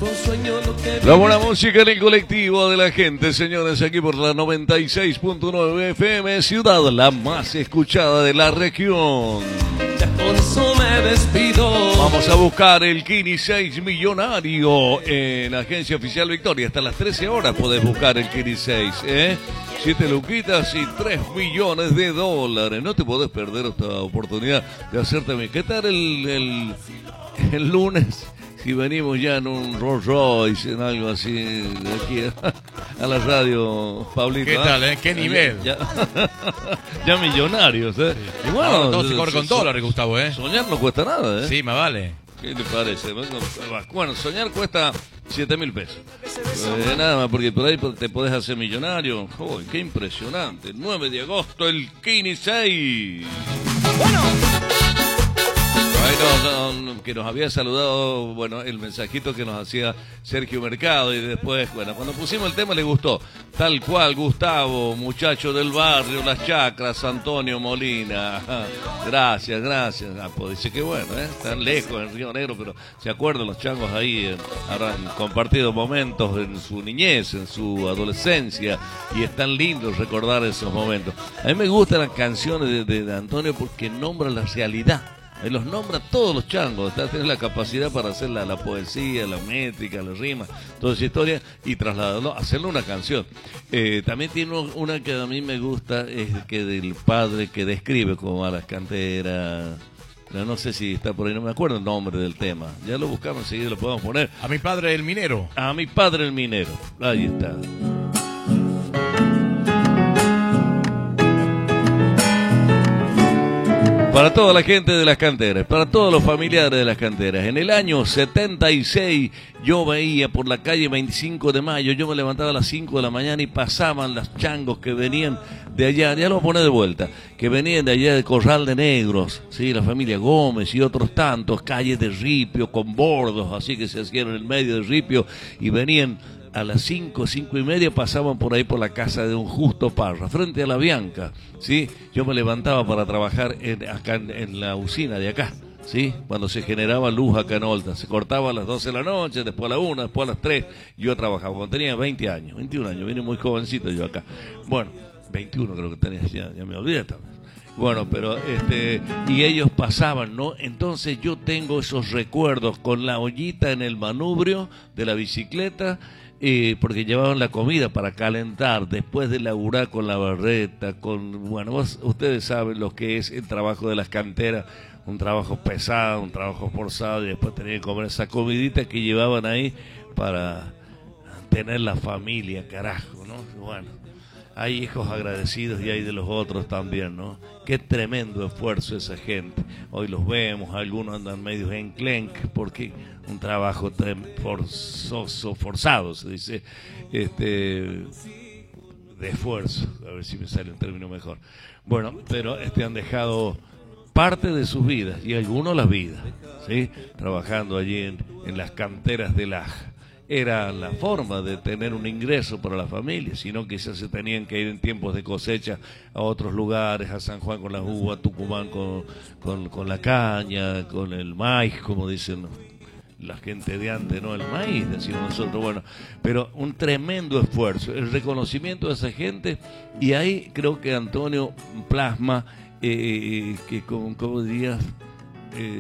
La buena música en el colectivo de la gente, señores, aquí por la 96.9 FM, ciudad la más escuchada de la región. Vamos a buscar el Kini 6 millonario en la agencia oficial Victoria. Hasta las 13 horas podés buscar el Kini 6, 7 luquitas y 3 millones de dólares. No te podés perder esta oportunidad de hacerte bien. ¿Qué tal el lunes? Si venimos ya en un Rolls Royce, en algo así, de aquí a la radio, Pablito. ¿Qué tal, ¿Qué nivel? Ya millonarios, Y bueno, todo se corre con dólares, Gustavo, Soñar no cuesta nada, Sí, me vale. ¿Qué te parece? Bueno, soñar cuesta 7.000 pesos. Nada más, porque por ahí te podés hacer millonario. ¡Joder, qué impresionante! 9 de agosto, el Kini 6. Bueno. Que nos había saludado, el mensajito que nos hacía Sergio Mercado, y después, cuando pusimos el tema le gustó. Tal cual, Gustavo, muchacho del barrio, Las Chacras, Antonio Molina. Gracias. Pues dice que están lejos en Río Negro, pero se acuerdan los changos ahí, habrán compartido momentos en su niñez, en su adolescencia, y es tan lindo recordar esos momentos. A mí me gustan las canciones de Antonio porque nombran la realidad. Él los nombra todos los changos, tiene la capacidad para hacer la poesía, la métrica, la rima, toda esa historia y trasladarlo, hacerlo una canción. También tiene una que a mí me gusta, es que del padre que describe como a las canteras. No sé si está por ahí, no me acuerdo el nombre del tema. Ya lo buscamos, enseguida lo podemos poner. A mi padre el minero. A mi padre el minero, ahí está. Para toda la gente de las canteras, para todos los familiares de las canteras. En el año 76 yo veía por la calle 25 de Mayo, yo me levantaba a las 5 de la mañana y pasaban los changos que venían de allá, ya lo voy a poner de vuelta, que venían de allá de Corral de Negros, ¿sí? La familia Gómez y otros tantos, calles de ripio con bordos, así que se hacían en el medio de ripio y venían a las 5:30 pasaban por ahí por la casa de un Justo Parra, frente a la Bianca, ¿sí? Yo me levantaba para trabajar acá en la usina de acá, ¿sí? Cuando se generaba luz acá en Olta, se cortaba a las 12 de la noche, después a la 1, después a las 3, yo trabajaba, cuando tenía 21 años, vine muy jovencito yo acá, 21 creo que tenía, ya me olvidé también. Pero y ellos pasaban, ¿no? Entonces yo tengo esos recuerdos con la ollita en el manubrio de la bicicleta, porque llevaban la comida para calentar después de laburar con la barreta, ustedes saben lo que es el trabajo de las canteras, un trabajo pesado, un trabajo forzado, y después tenían que comer esa comidita que llevaban ahí para tener la familia, carajo, ¿no? Hay hijos agradecidos y hay de los otros también, ¿no? Qué tremendo esfuerzo esa gente. Hoy los vemos, algunos andan medio enclenque porque un trabajo forzado, se dice, de esfuerzo. A ver si me sale un término mejor. Pero han dejado parte de sus vidas y algunos las vidas, ¿sí? Trabajando allí en las canteras de Laja. Era la forma de tener un ingreso para la familia, sino quizás se tenían que ir en tiempos de cosecha a otros lugares, a San Juan con la uva, a Tucumán con la caña, con el maíz, como dicen la gente de antes, ¿no? El maíz, decimos nosotros, pero un tremendo esfuerzo, el reconocimiento de esa gente, y ahí creo que Antonio plasma, que como dirías,